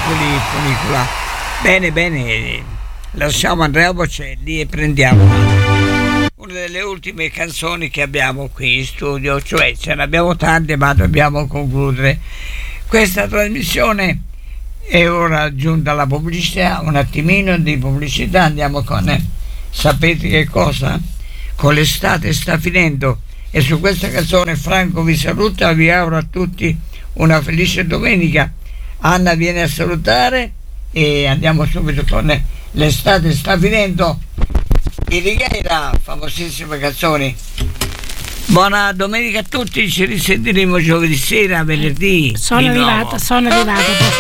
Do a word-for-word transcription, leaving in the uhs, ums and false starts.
Piccoli Funicola. Bene, bene, lasciamo Andrea Bocelli e prendiamo una delle ultime canzoni che abbiamo qui in studio, cioè ce ne abbiamo tante ma dobbiamo concludere questa trasmissione. È ora giunta la pubblicità, un attimino di pubblicità, andiamo con eh, sapete che cosa? Con l'estate sta finendo e su questa canzone Franco vi saluta, vi auguro a tutti una felice domenica. Anna viene a salutare e andiamo subito con l'estate sta finendo. I Righeira, famosissime canzoni. Buona domenica a tutti, ci risentiremo giovedì sera, venerdì. Sono arrivata, sono arrivata.